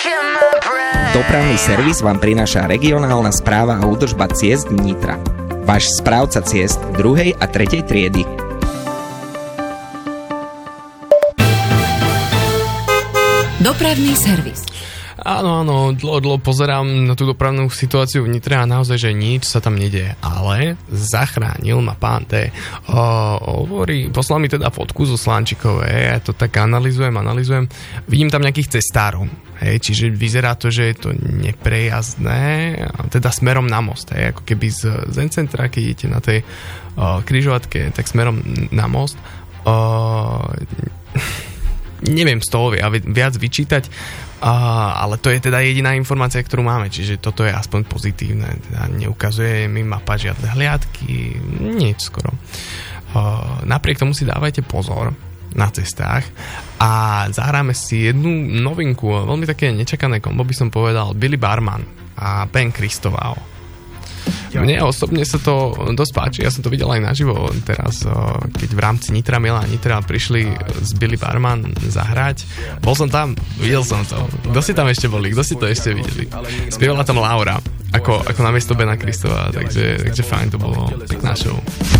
Dopravný servis vám prináša regionálna správa a údržba ciest Nitra. Váš správca ciest 2. a 3. triedy. Dopravný servis. Áno, dlho pozerám na tú dopravnú situáciu v Nitre a naozaj, že nič sa tam nedieje. Ale zachránil ma pán T. Poslal mi teda fotku zo Slánčikovej, ja to tak analyzujem. Vidím tam nejakých cestárov. Čiže vyzerá to, že je to neprejazdné, teda smerom na most. Ako keby z Zencentra, keď idete na tej križovatke, tak smerom na most. Neviem z toho viac vyčítať, ale to je teda jediná informácia, ktorú máme, čiže toto je aspoň pozitívne. Teda neukazuje mi mapa žiadne hliadky, nič skoro. Napriek tomu si dávajte pozor na cestách a zahráme si jednu novinku, veľmi také nečakané kombo by som povedal, Billy Barman a Ben Cristovao. Mne osobne sa to dosť páči, ja som to videl aj naživo teraz, keď v rámci Nitra Miela a Nitra prišli z Billy Barman zahrať. Bol som tam, videl som to. Kto si tam ešte boli? Kto si to ešte videli? Spievala tam Laura, ako namiesto Bena Cristova, takže fajn, to bolo pekná show.